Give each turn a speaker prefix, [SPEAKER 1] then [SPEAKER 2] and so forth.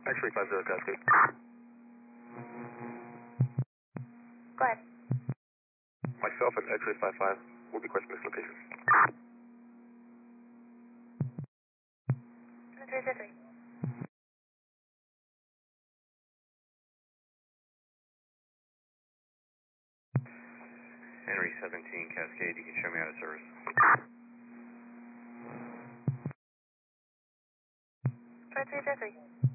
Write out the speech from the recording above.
[SPEAKER 1] X-ray 50 Cascade.
[SPEAKER 2] Go ahead.
[SPEAKER 1] Myself and X-ray 55 will be questioning this location.
[SPEAKER 2] 333.
[SPEAKER 3] Henry 17 Cascade, you can show me out of service.
[SPEAKER 2] 4333.